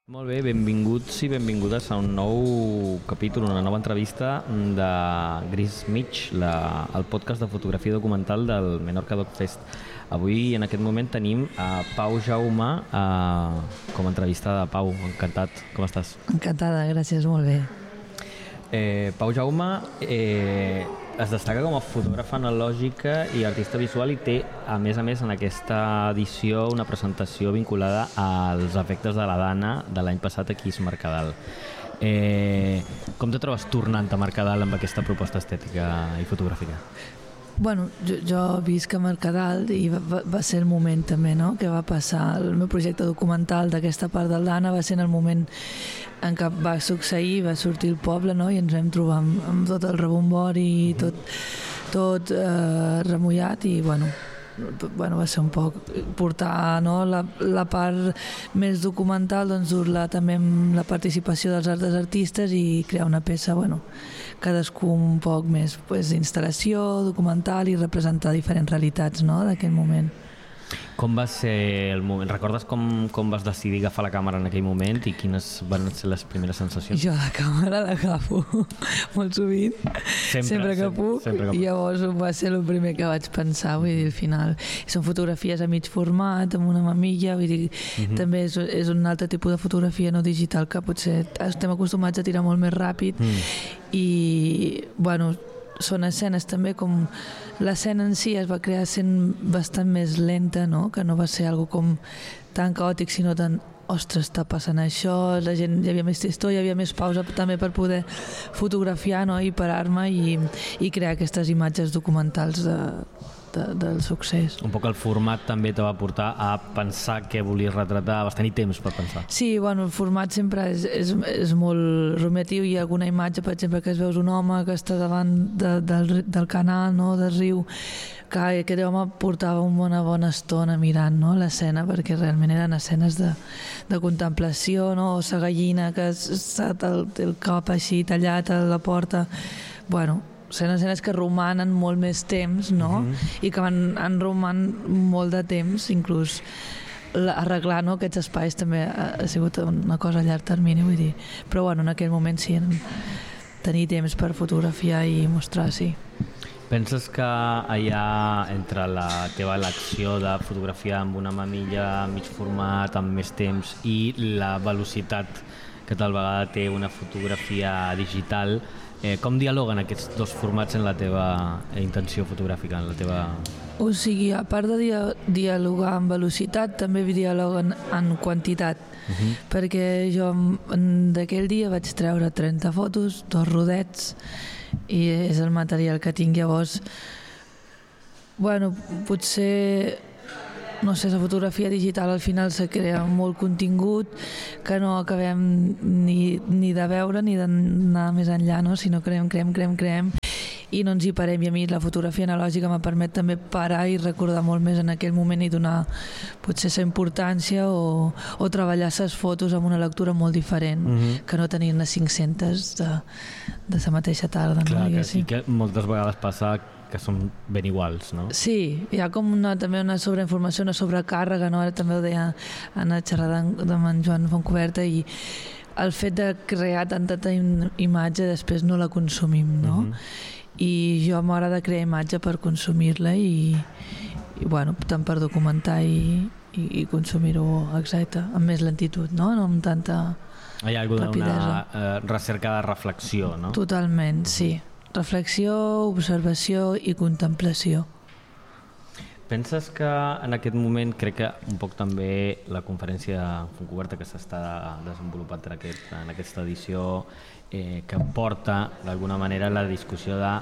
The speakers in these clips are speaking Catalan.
Molt bé, benvinguts i benvingudes a un nou capítol, una nova entrevista de Gris Mig, el podcast de fotografia documental del Menorca Doc Fest. Avui, en aquest moment, tenim a Pau Jaume com a entrevistada. Pau, encantat, com estàs? Encantada, gràcies, molt bé. Pau Jaume es destaca com a fotògrafa analògica i artista visual i té, a més, en aquesta edició una presentació vinculada als efectes de la Dana de l'any passat aquí a Mercadal. Com te trobes tornant a Mercadal amb aquesta proposta estètica i fotogràfica? Bueno, jo visc a Mercadal i va ser el moment també, no?, que va passar el meu projecte documental d'aquesta part del Dana, va ser en el moment en què va succeir, va sortir el poble, no?, i ens vam trobar amb tot el rebombori i tot remullat i bueno, va ser un poc portar, no, la part més documental, doncs dur-la també amb la participació dels altres artistes i crear una peça, bueno, cadascú un poc més instal·lació, documental i representar diferents realitats, no, d'aquell moment. Com va ser el moment? Recordes com vas decidir agafar la càmera en aquell moment i quines van ser les primeres sensacions? Jo la càmera l'agafo molt sovint, sempre que puc, i llavors va ser el primer que vaig pensar, vull dir, al final són fotografies a mig format, amb una mamilla, vull dir, també és un altre tipus de fotografia no digital que potser estem acostumats a tirar molt més ràpid i, bueno, són escenes també com l'escena en si es va crear sent bastant més lenta, no?, que no va ser algo com tan caòtic, sinó tan, ostres, està passant això, la gent, hi havia més tristor, hi havia més pausa també per poder fotografiar, no?, i parar-me i crear aquestes imatges documentals del succés. Un poc el format també te va portar a pensar què volies retratar, vas tenir temps per pensar. Sí, bueno, el format sempre és molt rumiatiu. Hi ha alguna imatge, per exemple, que es veus un home que està davant del canal, no?, del riu, que aquest home portava una bona estona mirant, no?, l'escena, perquè realment eren escenes de contemplació, no?, o la gallina que té el cap així tallat a la porta. Bueno, són escenes que romanen molt més temps, no? I que han roman molt de temps, inclús arreglar, no, aquests espais també ha sigut una cosa a llarg termini, vull dir. Però bueno, en aquell moment sí, tenir temps per fotografiar i mostrar, sí. Penses que allà, entre la teva elecció de fotografiar amb una mamilla mig format, amb més temps, i la velocitat que tal vegada té una fotografia digital, com dialoguen aquests dos formats en la teva intenció fotogràfica, en la teva... O sigui, a part de dialogar en velocitat, també dialoguen en quantitat, perquè jo d'aquell dia vaig treure 30 fotos, 2 rodets, i és el material que tinc. Llavors, bueno, potser, no sé, la fotografia digital al final se crea molt contingut que no acabem ni de veure ni d'anar més enllà, no? Sinó creem i no ens hi parem, i a mi la fotografia analògica me permet també parar i recordar molt més en aquell moment i donar potser la importància o treballar les fotos amb una lectura molt diferent que no tenir-ne 500 de la mateixa tarda. Clar, no? que sí que moltes vegades passa que són ben iguals, no? Sí, hi ha com també una sobreinformació, una sobrecàrrega, no? Ara també ho deia en la xerrada amb en Joan Fontcoberta, i el fet de crear tanta imatge després no la consumim, no? I jo m'agrada crear imatge per consumir-la i bueno, tant per documentar i consumir-ho, exacte, amb més lentitud, no amb tanta Hi ha rapidesa. Una recerca de reflexió, no? Totalment, sí. Reflexió, observació i contemplació. Penses que en aquest moment, crec que un poc també la conferència Fontcoberta que s'està desenvolupant en aquesta edició, que porta d'alguna manera la discussió de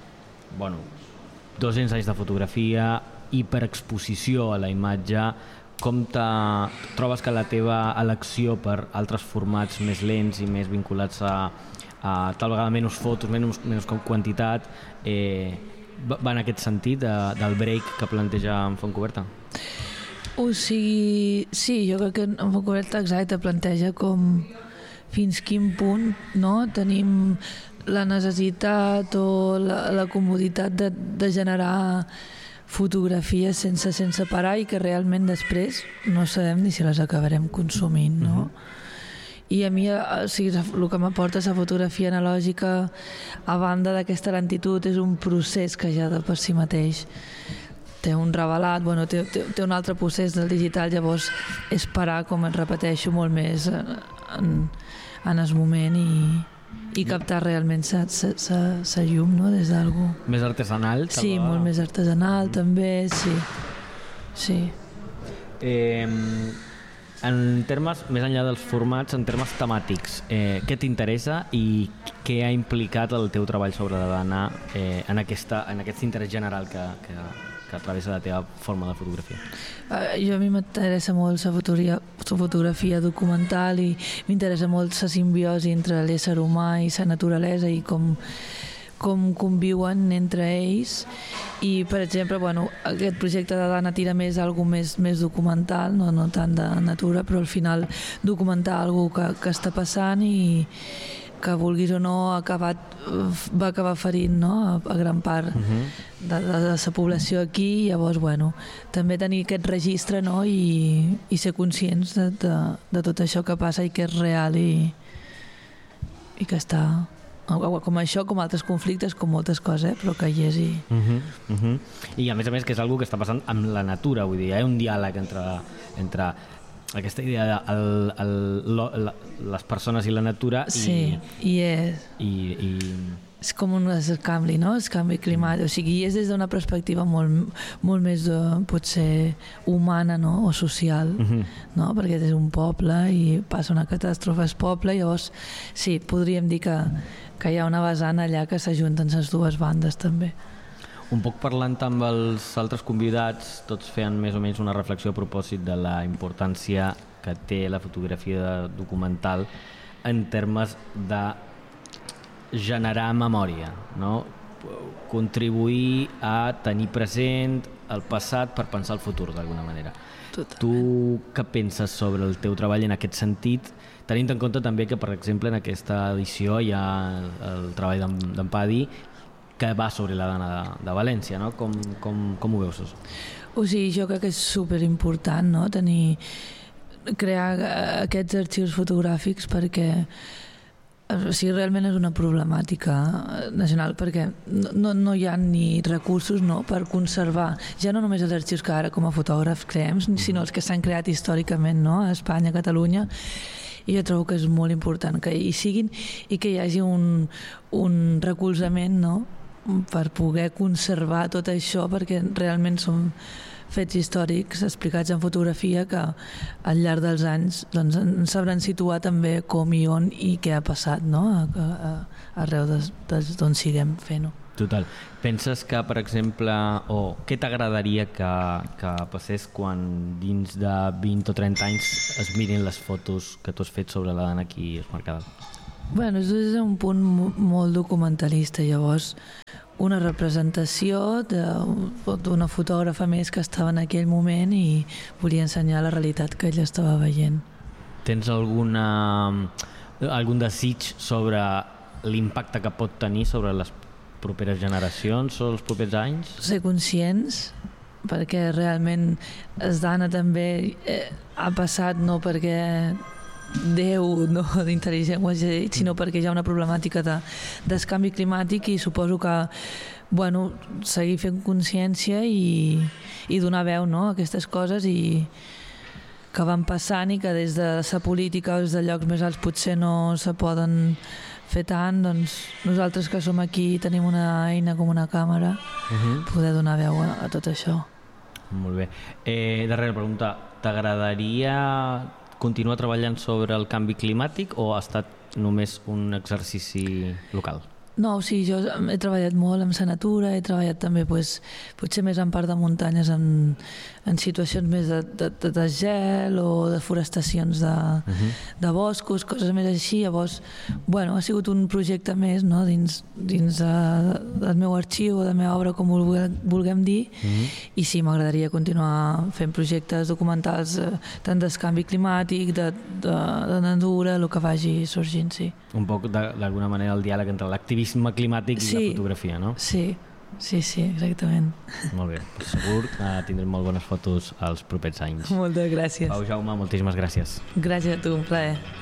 200 anys de fotografia, hiperexposició a la imatge, com trobes que la teva elecció per altres formats més lents i més vinculats a tal vegada menys fotos, menys quantitat, va en aquest sentit del break que planteja en Fontcoberta? O sigui, sí, jo crec que en Fontcoberta exacte planteja com fins quin punt, no, tenim la necessitat o la comoditat de generar fotografies sense parar i que realment després no sabem ni si les acabarem consumint, no? I a mi o sigui, el que m'aporta la fotografia analògica, a banda d'aquesta lentitud, és un procés que ja de per si mateix té un revelat, bueno, té un altre procés del digital, llavors és parar, com et repeteixo, molt més en el moment i captar realment la llum, no? Des d'algú més artesanal. Sí, molt més artesanal també, sí. En termes, més enllà dels formats, en termes temàtics, què t'interessa i què ha implicat el teu treball sobre la dona en aquest interès general que travessa la teva forma de fotografia? A mi m'interessa molt la fotografia documental i m'interessa molt la simbiosi entre l'ésser humà i la naturalesa i com conviuen entre ells. I, per exemple, aquest projecte de Dana tira més algo més documental, no tant de natura, però al final documentar algo que està passant i que vulguis o no va acabar ferint, no? A gran part de la població aquí. Llavors, també tenir aquest registre, no? I ser conscients de tot això que passa i que és real i que està com això, com altres conflictes, com moltes coses, però que hi és I a més que és algo que està passant amb la natura, vull dir, hi ha un diàleg entre aquesta idea de les persones i la natura és com un canvi, no? El canvi climàtic, o sigui, és des d'una perspectiva molt més potser humana, no? O social, no? Perquè és un poble i passa una catàstrofe al poble, llavors sí, podríem dir que hi ha una vessant allà que s'ajunten les dues bandes també. Un poc parlant amb els altres convidats, tots feien més o menys una reflexió a propòsit de la importància que té la fotografia documental en termes de generar memòria, no? Contribuir a tenir present el passat per pensar el futur d'alguna manera. Totalment. Tu què penses sobre el teu treball en aquest sentit, tenint en compte també que, per exemple, en aquesta edició hi ha el treball d'en Padi que va sobre la dona de València, no? Com ho veus? O sigui, jo crec que és superimportant, no? Crear aquests arxius fotogràfics perquè realment és una problemàtica nacional, perquè no hi ha ni recursos, no, per conservar ja no només els arxius que ara com a fotògrafs creem, sinó els que s'han creat històricament, no? A Espanya, a Catalunya. I jo trobo que és molt important que hi siguin i que hi hagi un recolzament, no? Per poder conservar tot això, perquè realment són fets històrics explicats en fotografia que al llarg dels anys ens sabran situar també com i on i què ha passat, no? Arreu d'on siguem fent-ho. Total. Penses que, per exemple, o què t'agradaria que passés quan dins de 20 o 30 anys es mirin les fotos que tu has fet sobre la dona aquí a Es Mercadal? És un punt molt documentalista, llavors una representació d'una fotògrafa més que estava en aquell moment i volia ensenyar la realitat que ella estava veient. Tens algun desig sobre l'impacte que pot tenir sobre les properes generacions o els propers anys? Ser conscients, perquè realment es dana també ha passat no perquè Déu no d'intel·ligència ho hagi dit, sinó perquè hi ha una problemàtica del canvi climàtic i suposo que seguir fent consciència i donar veu, no, a aquestes coses i que van passant i que des de la política o des de llocs més alts potser no se poden fer tant, doncs nosaltres que som aquí tenim una eina com una càmera poder donar veu a tot això. Molt bé. Darrera pregunta, t'agradaria continuar treballant sobre el canvi climàtic o ha estat només un exercici local? No, sí, jo he treballat molt amb la natura, he treballat també potser més en part de muntanyes en situacions més de gel o de forestacions de boscos, coses més així. Llavors, ha sigut un projecte més, no, dins del meu arxiu o de la meva obra, com ho vulguem dir, i sí, m'agradaria continuar fent projectes documentals tant del canvi climàtic, de natura, el que vagi sorgint, sí. Un poc, d'alguna manera, el diàleg entre l'activisme climàtic i la fotografia, no? Sí, exactament. Molt bé, segur tindrem molt bones fotos als propers anys. Moltes gràcies. Pau Jaume, moltíssimes gràcies. Gràcies a tu, un plaer.